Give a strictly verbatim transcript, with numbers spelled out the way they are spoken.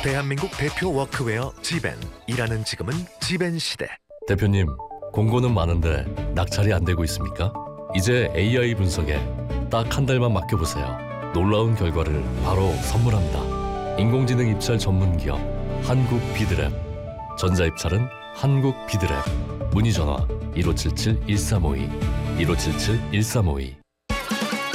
대한민국 대표 워크웨어 지벤. 일하는 지금은 지벤 시대. 대표님, 공고는 많은데 낙찰이 안 되고 있습니까? 이제 에이아이 분석에 딱 한 달만 맡겨보세요. 놀라운 결과를 바로 선물합니다. 인공지능 입찰 전문 기업 한국 비드랩. 전자입찰은 한국 비드랩. 문의 전화 일오칠칠 일삼오이 일오칠칠 일삼오이.